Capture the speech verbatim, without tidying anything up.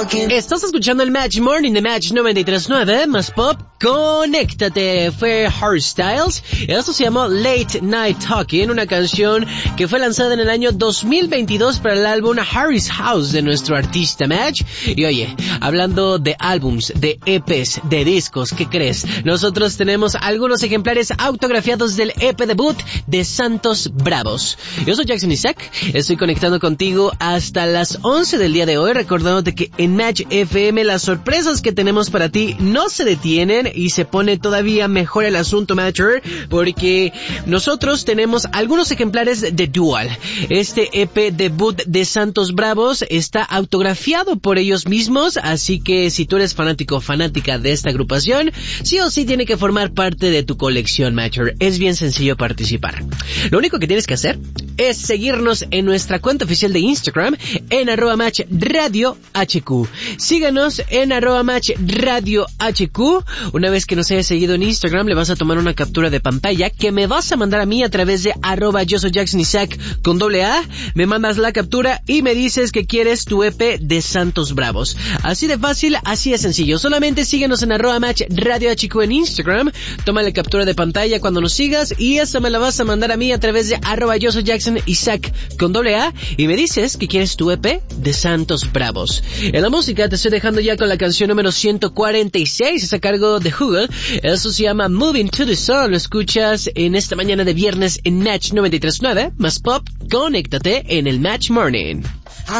Estás escuchando el Match Morning de Match noventa y tres punto nueve, más pop, conéctate. Fue Harry Styles. Esto se llamó Late Night Talking, una canción que fue lanzada en el año dos mil veintidós para el álbum Harry's House de nuestro artista Match. Y oye, hablando de álbums, de E Pes, de discos, ¿qué crees? Nosotros tenemos algunos ejemplares autografiados del E P debut de Santos Bravos. Yo soy Jackson Isaac, estoy conectando contigo hasta las once del día de hoy, recordándote que en Match F M las sorpresas que tenemos para ti no se detienen y se pone todavía mejor el asunto, Matcher, porque nosotros tenemos algunos ejemplares de Dual. Este E P debut de Santos Bravos está autografiado por ellos mismos, así que si tú eres fanático o fanática de esta agrupación, sí o sí tiene que formar parte de tu colección, Matcher. Es bien sencillo participar. Lo único que tienes que hacer es seguirnos en nuestra cuenta oficial de Instagram en arroba match radio hq. Síganos en arroba match radio hq. Una vez que nos hayas seguido en Instagram, le vas a tomar una captura de pantalla que me vas a mandar a mí a través de arroba yo soy Jackson Isaac con doble A. Me mandas la captura y me dices que quieres tu E P de Santos Bravos. Así de fácil, así de sencillo. Solamente síguenos en arroba match radio hq en Instagram. Toma la captura de pantalla cuando nos sigas y esa me la vas a mandar a mí a través de arroba yo soy Jackson Isaac con doble A y me dices que quieres tu E P de Santos Bravos. En la música te estoy dejando ya con la canción número ciento cuarenta y seis, es a cargo de Google. Eso se llama Moving to the Sun. Lo escuchas en esta mañana de viernes en Match noventa y tres punto nueve, más pop, conéctate en el Match Morning.